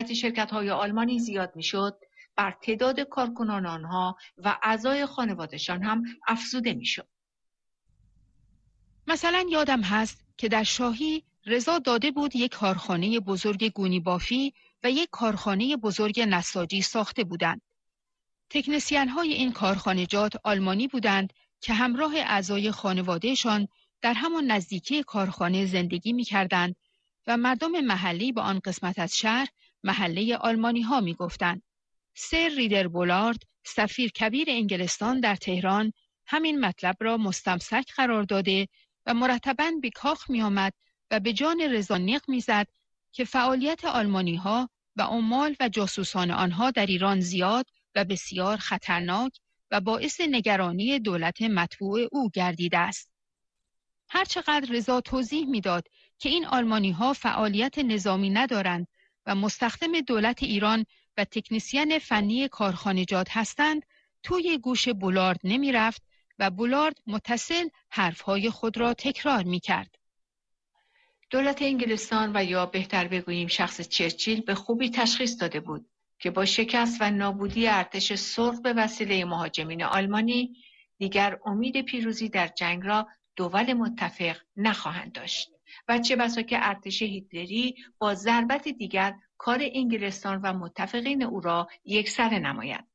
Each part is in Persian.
شرکت‌های آلمانی زیاد می‌شد، بر تعداد کارکنان آنها و اعضای خانواده‌شان هم افزوده می‌شد. مثلا یادم هست که در شاهی رضا داده بود یک کارخانه بزرگ گونی بافی و یک کارخانه بزرگ نساجی ساخته بودند. تکنسین‌های این کارخانجات آلمانی بودند که همراه اعضای خانوادهشان در همان نزدیکی کارخانه زندگی می‌کردند و مردم محلی به آن قسمت از شهر محله آلمانی‌ها می‌گفتند. سر ریدر بولارد، سفیر کبیر انگلستان در تهران، همین مطلب را مستمسک قرار داده و مرتباً به کاخ می‌آمد و به جان رضا نق می‌زد که فعالیت آلمانی‌ها و عمال و جاسوسان آنها در ایران زیاد و بسیار خطرناک و باعث نگرانی دولت مطبوع او گردیده است. هرچقدر رضا توضیح می‌داد که این آلمانی‌ها فعالیت نظامی ندارند و مستخدم دولت ایران و تکنسین فنی کارخانجات هستند، توی گوش بولارد نمی‌رفت و بولارد متصل حرفهای خود را تکرار می‌کرد. دولت انگلستان و یا بهتر بگوییم شخص چرچیل به خوبی تشخیص داده بود که با شکست و نابودی ارتش سرخ به وسیله مهاجمین آلمانی دیگر امید پیروزی در جنگ را دول متفق نخواهند داشت و چه بسا که ارتش هیتلری با ضربت دیگر کار انگلستان و متفقین او را یکسره نماید.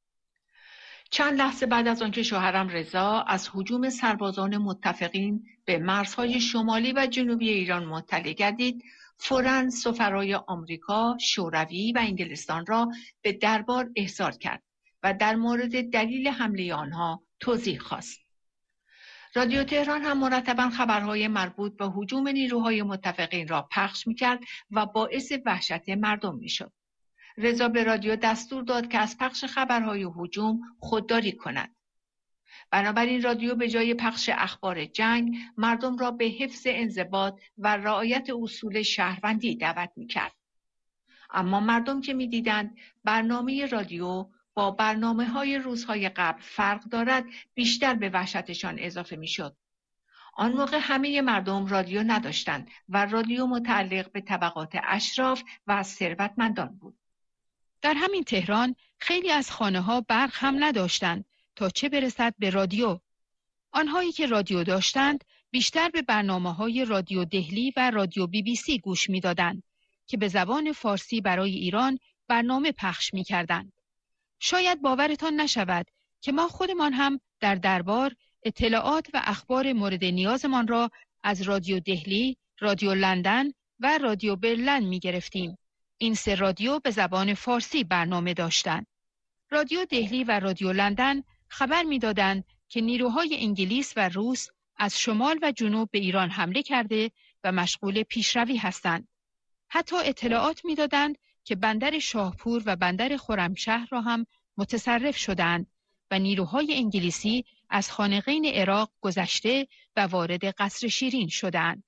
چند لحظه بعد از آنکه شوهرم رضا از هجوم سربازان متفقین به مرزهای شمالی و جنوبی ایران مطلع گردید، فوراً سفرای آمریکا، شوروی و انگلستان را به دربار احضار کرد و در مورد دلیل حمله آنها توضیح خواست. رادیو تهران هم مرتباً خبرهای مربوط به هجوم نیروهای متفقین را پخش می‌کرد و باعث وحشت مردم می‌شد. رضا به رادیو دستور داد که از پخش خبرهای هجوم خودداری کند. بنابراین رادیو به جای پخش اخبار جنگ مردم را به حفظ انضباط و رعایت اصول شهروندی دعوت می‌کرد. اما مردم که می‌دیدند برنامه رادیو با برنامه‌های روزهای قبل فرق دارد، بیشتر به وحشتشان اضافه می‌شد. آن موقع همه مردم رادیو نداشتند و رادیو متعلق به طبقات اشراف و ثروتمندان بود. در همین تهران خیلی از خانه‌ها برق هم نداشتند تا چه برسد به رادیو. آنهایی که رادیو داشتند بیشتر به برنامه‌های رادیو دهلی و رادیو BBC گوش می‌دادند که به زبان فارسی برای ایران برنامه پخش می‌کردند. شاید باورتان نشود که ما خودمان هم در دربار اطلاعات و اخبار مورد نیازمان را از رادیو دهلی، رادیو لندن و رادیو برلن می‌گرفتیم. این سه رادیو به زبان فارسی برنامه داشتند. رادیو دهلی و رادیو لندن خبر می‌دادند که نیروهای انگلیس و روس از شمال و جنوب به ایران حمله کرده و مشغول پیشروی هستند. حتی اطلاعات می‌دادند که بندر شاهپور و بندر خرمشهر را هم متصرف شدند و نیروهای انگلیسی از خانقین عراق گذشته و وارد قصر شیرین شدند.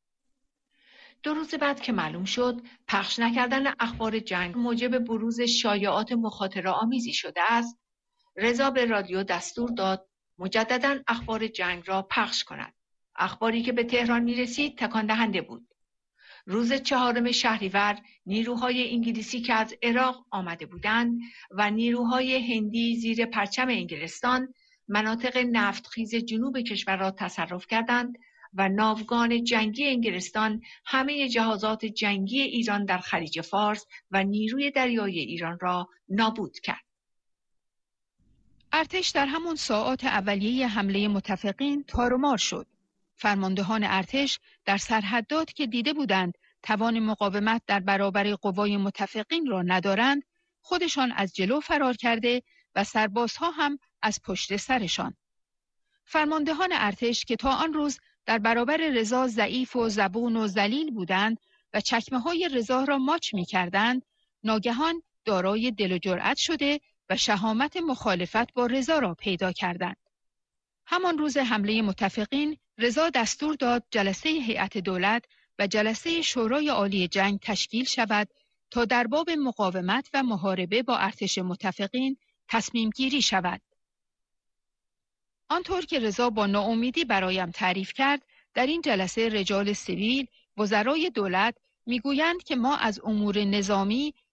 2 روز بعد که معلوم شد پخش نکردن اخبار جنگ موجب بروز شایعات مخاطره آمیزی شده است، رضا به رادیو دستور داد مجدداً اخبار جنگ را پخش کند. اخباری که به تهران می‌رسید تکان دهنده بود. روز 4 شهریور نیروهای انگلیسی که از عراق آمده بودند و نیروهای هندی زیر پرچم انگلستان مناطق نفتخیز جنوب کشور را تصرف کردند و ناوگان جنگی انگلستان همه جهازات جنگی ایران در خلیج فارس و نیروی دریایی ایران را نابود کرد. ارتش در همون ساعات اولیه حمله متفقین تار و مار شد. فرماندهان ارتش در سرحدات که دیده بودند توان مقاومت در برابر قوای متفقین را ندارند، خودشان از جلو فرار کرده و سربازها هم از پشت سرشان. فرماندهان ارتش که تا آن روز در برابر رضا ضعیف و زبون و ذلیل بودند و چکمه‌های رضا را ماچ می‌کردند، ناگهان دارای دل و جرأت شده و شهامت مخالفت با رضا را پیدا کردند. همان روز حمله متفقین، رضا دستور داد جلسه هیئت دولت و جلسه شورای عالی جنگ تشکیل شود تا در باب مقاومت و محاربه با ارتش متفقین تصمیم گیری شود. آنطور که رضا با ناامیدی برایم تعریف کرد، در این جلسه رجال سیویل، وزرای دولت میگویند که ما از امور نظامی